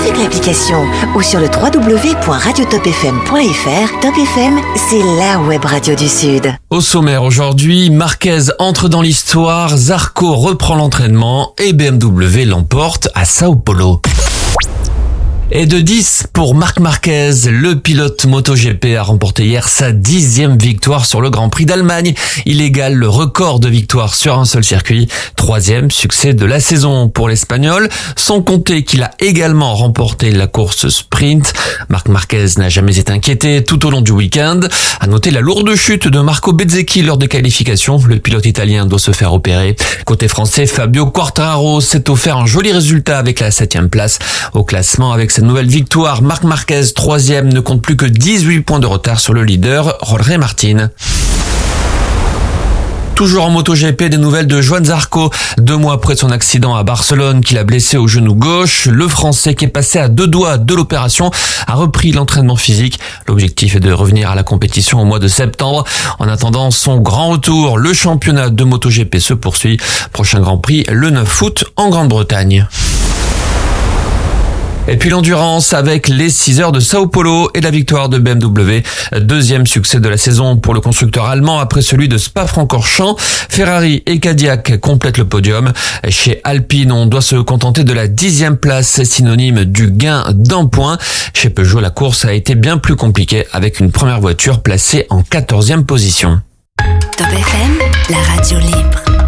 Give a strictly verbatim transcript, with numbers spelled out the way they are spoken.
avec l'application ou sur le w w w point radio top f m point f r. Top F M, c'est la web radio du Sud. Au sommaire aujourd'hui, Marquez entre dans l'histoire, Zarco reprend l'entraînement et B M W l'emporte à Sao Paulo. Et de dix pour Marc Marquez, le pilote MotoGP a remporté hier sa dixième victoire sur le Grand Prix d'Allemagne. Il égale le record de victoires sur un seul circuit. Troisième succès de la saison pour l'Espagnol, sans compter qu'il a également remporté la course sprint. Marc Marquez n'a jamais été inquiété tout au long du week-end. À noter la lourde chute de Marco Bezzecchi lors des qualifications. Le pilote italien doit se faire opérer. Côté français, Fabio Quartararo s'est offert un joli résultat avec la septième place au classement. Avec cette nouvelle victoire, Marc Marquez, troisième, ne compte plus que dix-huit points de retard sur le leader, Jorge Martin. Toujours en MotoGP, des nouvelles de Joan Zarco. Deux mois après son accident à Barcelone qu'il a blessé au genou gauche, le Français qui est passé à deux doigts de l'opération a repris l'entraînement physique. L'objectif est de revenir à la compétition au mois de septembre. En attendant son grand retour, le championnat de MotoGP se poursuit. Prochain Grand Prix le neuf août en Grande-Bretagne. Et puis l'endurance avec les six heures de Sao Paulo et la victoire de B M W. Deuxième succès de la saison pour le constructeur allemand après celui de Spa-Francorchamps. Ferrari et Cadillac complètent le podium. Chez Alpine, on doit se contenter de la dixième place, synonyme du gain d'un point. Chez Peugeot, la course a été bien plus compliquée avec une première voiture placée en quatorzième position. Top F M, la radio libre.